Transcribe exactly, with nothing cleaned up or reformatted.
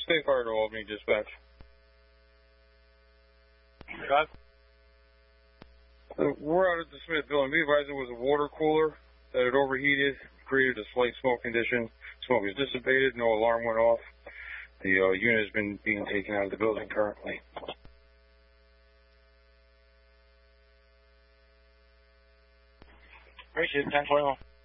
State Fire to Albany, dispatch. Got Uh, we're out at the Smith building. We advised there was a water cooler that had overheated, created a slight smoke condition. Smoke was dissipated, no alarm went off. The uh, unit has been being taken out of the building currently. Appreciate it, ten twenty-one.